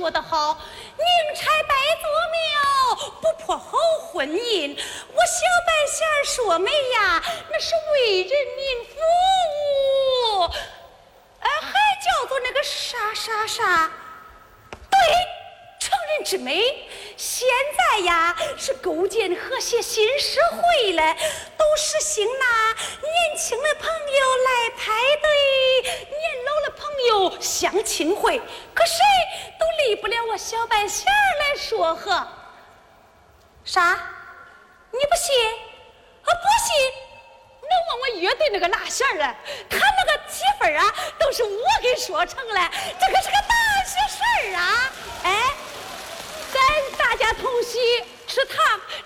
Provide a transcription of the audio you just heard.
说得好，宁拆白做庙，不破好婚姻。我小白仙儿说媒呀，那是为人民服务，还叫做那个啥，对，成人之美。现在呀，是构建和谐新社会了，都实行拿年轻的朋友来排队，年老的朋友相亲会，可谁都离不了我小白仙儿来说和。啥？你不信？不信？那我乐队那个拉弦啊，他那个几分啊，都是我给说成了，这可是个大喜事儿啊！哎，咱大家同喜吃糖。